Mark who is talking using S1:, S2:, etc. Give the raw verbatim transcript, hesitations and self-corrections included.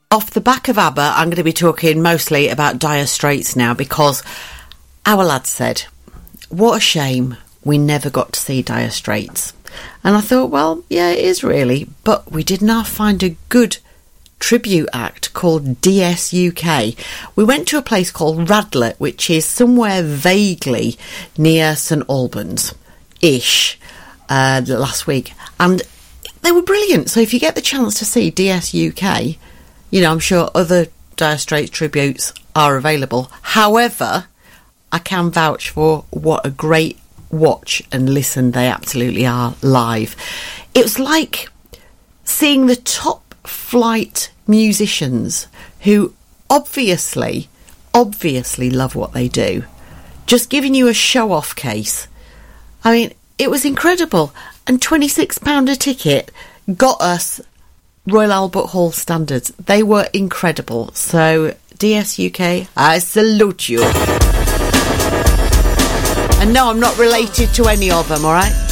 S1: Off the back of ABBA, I'm going to be talking mostly about Dire Straits now, because our lad said, what a shame we never got to see Dire Straits. And I thought, well, yeah, it is really, but we did not find a good tribute act called D S U K. We went to a place called Radlett, which is somewhere vaguely near St Albans-ish, uh, last week, and they were brilliant. So if you get the chance to see D S U K, you know, I'm sure other Dire Straits tributes are available. However, I can vouch for what a great watch and listen they absolutely are live. It was like seeing the top flight musicians who obviously, obviously love what they do, just giving you a show-off case. I mean, it was incredible. And twenty-six pounds a ticket got us Royal Albert Hall standards. They were incredible. So, D S U K, I salute you. And no, I'm not related to any of them, all right?